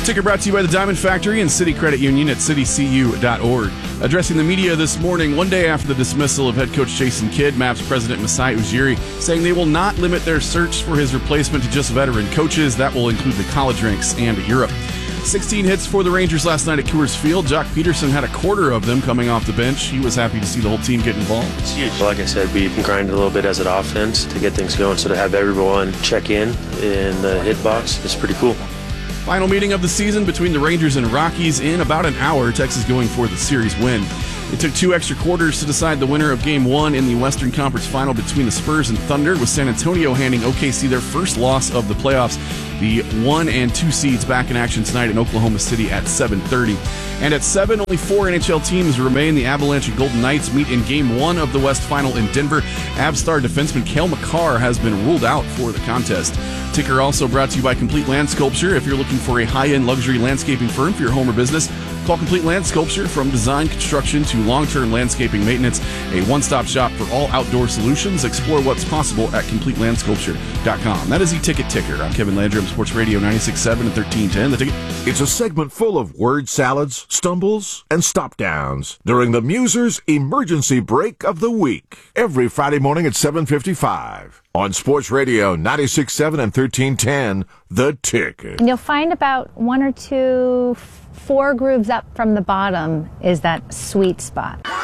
Ticker brought to you by the Diamond Factory and City Credit Union at citycu.org. Addressing the media this morning, one day after the dismissal of head coach Jason Kidd, Mavs president Masai Ujiri saying they will not limit their search for his replacement to just veteran coaches. That will include the college ranks and Europe. 16 hits for the Rangers last night at Coors Field. Jock Peterson had a quarter of them coming off the bench. He was happy to see the whole team get involved. It's huge. Like I said, we grinded a little bit as an offense to get things going. So to have everyone check in the hit box is pretty cool. Final meeting of the season between the Rangers and Rockies in about an hour. Texas going for the series win. It took 2 extra quarters to decide the winner of Game 1 in the Western Conference Final between the Spurs and Thunder, with San Antonio handing OKC their first loss of the playoffs. The 1 and 2 seeds back in action tonight in Oklahoma City at 7:30. And at 7, only 4 NHL teams remain. The Avalanche and Golden Knights meet in Game 1 of the West Final in Denver. Avs star defenseman Cale Makar has been ruled out for the contest. Ticker also brought to you by Complete Land Sculpture. If you're looking for a high-end luxury landscaping firm for your home or business, call Complete Land Sculpture. From design, construction to long-term landscaping maintenance, a one-stop shop for all outdoor solutions. Explore what's possible at CompleteLandSculpture.com. That is the Ticket Ticker. I'm Kevin Landrum, Sports Radio 96.7 and 1310. The Ticket. It's a segment full of word salads, stumbles, and stop-downs during the Musers Emergency Break of the Week. Every Friday morning at 7:55 on Sports Radio 96.7 and 1310. The Ticket. And you'll find about 1 or 2 4 grooves up from the bottom is that sweet spot.